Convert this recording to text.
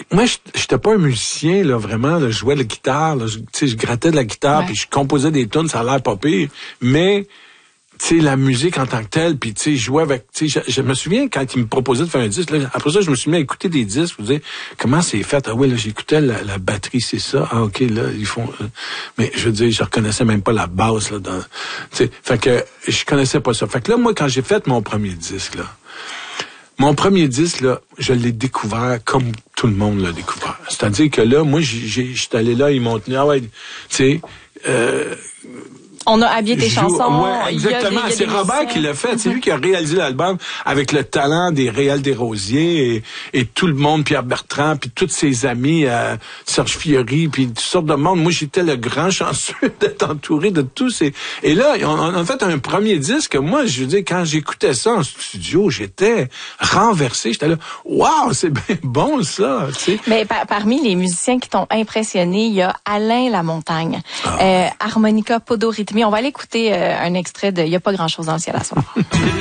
moi, j'étais pas un musicien, là, vraiment, là, je jouais de la guitare, là, je grattais de la guitare, puis je composais des tunes, ça a l'air pas pire, mais, tu sais, la musique en tant que telle, puis tu sais, je jouais avec, tu sais, je me souviens quand ils me proposaient de faire un disque, là, après ça, je me suis mis à écouter des disques, pour dire, comment c'est fait? Ah oui, là, j'écoutais la batterie, c'est ça. Ah, ok, là, ils font, mais je veux dire, je reconnaissais même pas la basse, là, tu sais, fait que, je connaissais pas ça. Fait que là, moi, quand j'ai fait mon premier disque, là, je l'ai découvert comme tout le monde l'a découvert. C'est-à-dire que là, moi, j'étais allé là, ils m'ont tenu, ah ouais, tu sais, on a habillé tes chansons. Ouais, exactement. C'est Robert qui l'a fait. C'est lui qui a réalisé l'album avec le talent des Réal Desrosiers et tout le monde, Pierre Bertrand, puis tous ses amis, Serge Fiori, puis toutes sortes de monde. Moi, j'étais le grand chanceux d'être entouré de tous. Et là, on a fait un premier disque. Moi, je veux dire, quand j'écoutais ça en studio, j'étais renversé. J'étais là, waouh, c'est bien bon ça. Tu sais. Mais parmi les musiciens qui t'ont impressionné, il y a Alain Lamontagne, harmonica, podorythmie. On va aller écouter un extrait de « Il n'y a pas grand-chose dans le ciel à soir ».